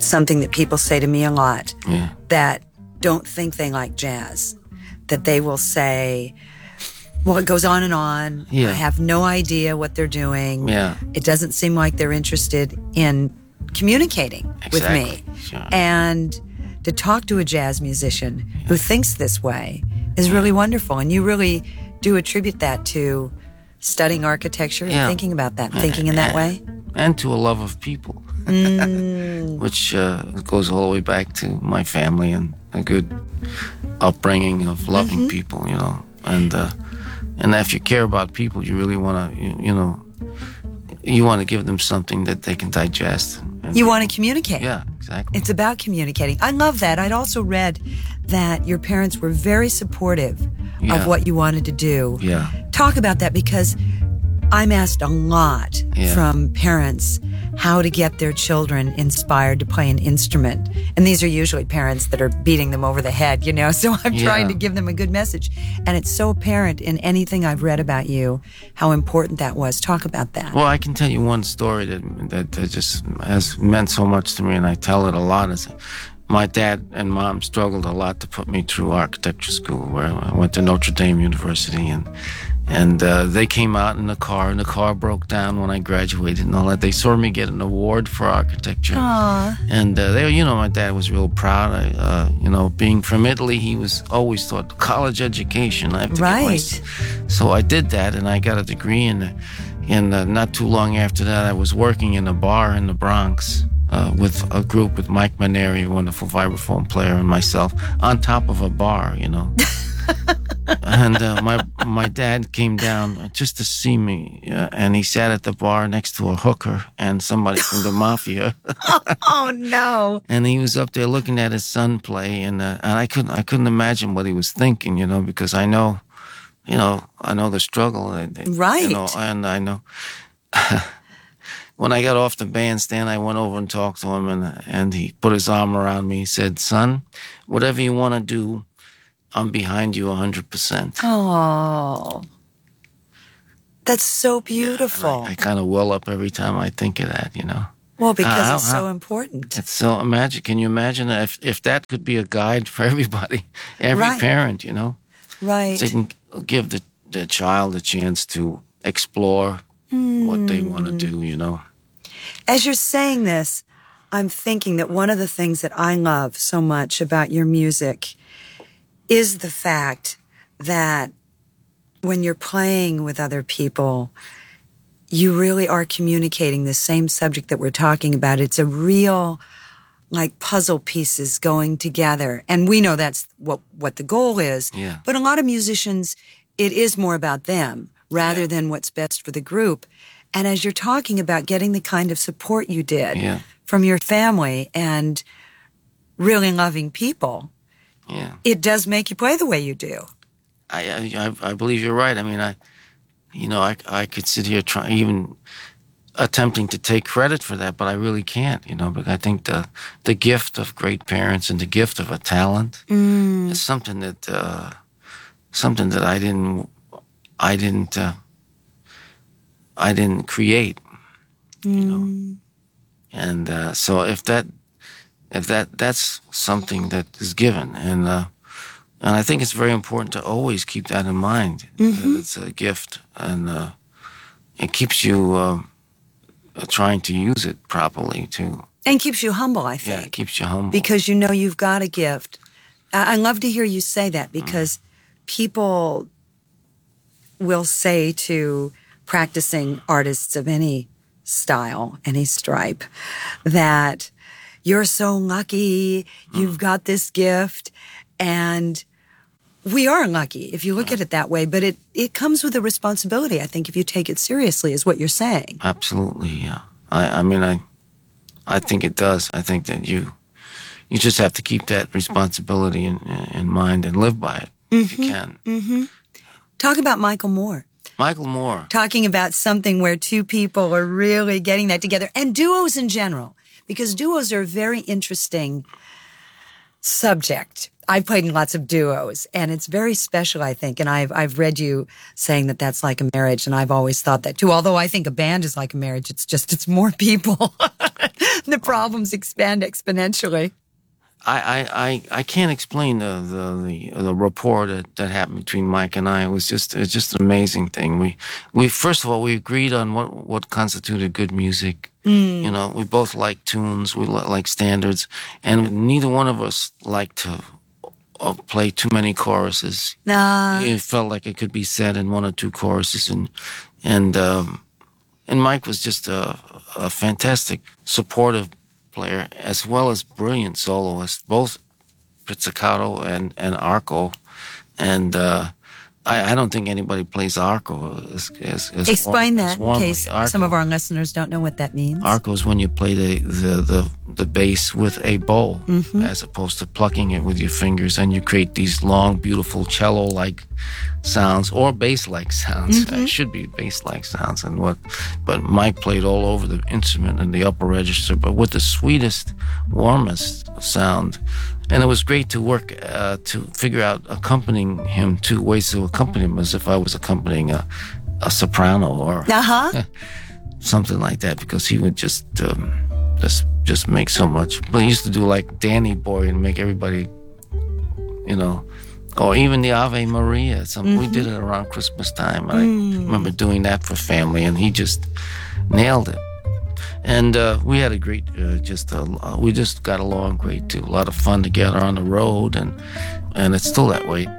something that people say to me a lot Yeah. that don't think they like jazz, that they will say, well, it goes on and on. Yeah. I have no idea what they're doing. Yeah. It doesn't seem like they're interested in communicating with me. Sure. And to talk to a jazz musician who thinks this way is really wonderful. And you really do attribute that to studying architecture and thinking about that, thinking in that way. And to a love of people, which goes all the way back to my family and a good upbringing of loving people, you know. And if you care about people, you really want to, you want to give them something that they can digest. You want to communicate. Yeah, exactly. It's about communicating. I love that. I'd also read that your parents were very supportive of what you wanted to do. Yeah. Talk about that, because I'm asked a lot from parents how to get their children inspired to play an instrument. And these are usually parents that are beating them over the head, you know, so I'm trying to give them a good message. And it's so apparent in anything I've read about you how important that was. Talk about that. Well, I can tell you one story that just has meant so much to me, and I tell it a lot. Is my dad and mom struggled a lot to put me through architecture school, where I went to Notre Dame University, and they came out in the car, and the car broke down when I graduated and all that. They saw me get an award for architecture. Aww. And my dad was real proud. Being from Italy, he was always thought college education. I have to get my. So I did that, and I got a degree. And not too long after that, I was working in a bar in the Bronx with a group with Mike Maneri, a wonderful vibraphone player, and myself on top of a bar, you know. And my dad came down just to see me, and he sat at the bar next to a hooker and somebody from the mafia. Oh no! And he was up there looking at his son play, and I couldn't imagine what he was thinking, you know, because I know the struggle, right? You know, and I know. When I got off the bandstand, I went over and talked to him, and he put his arm around me. He said, "Son, whatever you want to do, I'm behind you 100%. Oh, that's so beautiful. I kind of well up every time I think of that, you know. Well, because it's so important. It's so magic. Can you imagine if that could be a guide for everybody, every parent, you know? Right. So they can give the child a chance to explore what they want to do, you know. As you're saying this, I'm thinking that one of the things that I love so much about your music is the fact that when you're playing with other people, you really are communicating the same subject that we're talking about. It's a real, like, puzzle pieces going together. And we know that's what the goal is. Yeah. But a lot of musicians, it is more about them rather than what's best for the group. And as you're talking about getting the kind of support you did from your family and really loving people, it does make you play the way you do. I believe you're right. I mean, I could sit here even attempting to take credit for that, but I really can't, you know, because I think the gift of great parents and the gift of a talent is something that I didn't create, you know. And so if that's something that is given, and I think it's very important to always keep that in mind. That it's a gift, and it keeps you trying to use it properly too. And keeps you humble, I think. Yeah, it keeps you humble. Because you know you've got a gift. I love to hear you say that, because people will say to practicing artists of any style, any stripe, that you're so lucky, you've got this gift, and we are lucky if you look at it that way, but it comes with a responsibility, I think, if you take it seriously, is what you're saying. Absolutely, yeah. I think it does. I think that you just have to keep that responsibility in mind and live by it if you can. Talk about Michael Moore. Michael Moore. Talking about something where two people are really getting that together, and duos in general, because duos are a very interesting subject. I've played in lots of duos, and it's very special, I think. And I've read you saying that that's like a marriage, and I've always thought that too. Although I think a band is like a marriage, it's more people the problems expand exponentially. I can't explain the rapport that happened between Mike and I. It's just an amazing thing. We first of all we agreed on what constituted good music. You know, we both like tunes, we like standards, and neither one of us liked to play too many choruses. It felt like it could be said in one or two choruses, and Mike was just a fantastic, supportive player as well as brilliant soloist, both pizzicato and arco, and I don't think anybody plays arco as explain that in case arco. Some of our listeners don't know what that means. Arco is when you play the bass with a bow, as opposed to plucking it with your fingers, and you create these long, beautiful cello-like sounds or bass-like sounds. It should be bass-like sounds, but Mike played all over the instrument in the upper register, but with the sweetest, warmest sound. And it was great to work to figure out accompanying him, two ways to accompany him, as if I was accompanying a soprano or something like that, because he would just make so much. But he used to do like Danny Boy and make everybody, you know, or even the Ave Maria. We did it around Christmas time. I remember doing that for family, and he just nailed it. And we had a great, we just got along great too. A lot of fun together on the road, and it's still that way.